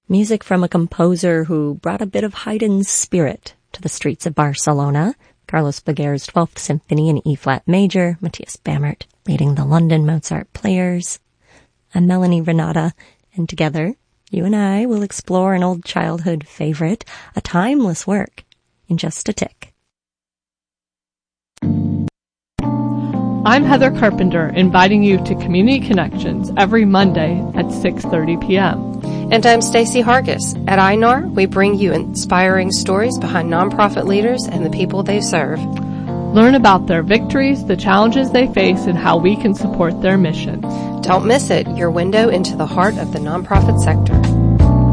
Music from a composer who brought a bit of Haydn's spirit to the streets of Barcelona. Carlos Boguer's 12th Symphony in E-flat major, Matthias Bammert leading the London Mozart Players. I'm Melanie Renata, and together, you and I will explore an old childhood favorite, a timeless work, in just a tick. I'm Heather Carpenter, inviting you to Community Connections every Monday at 6:30 p.m. And I'm Stacey Hargis. At INAR, we bring you inspiring stories behind nonprofit leaders and the people they serve. Learn about their victories, the challenges they face, and how we can support their mission. Don't miss it, your window into the heart of the nonprofit sector.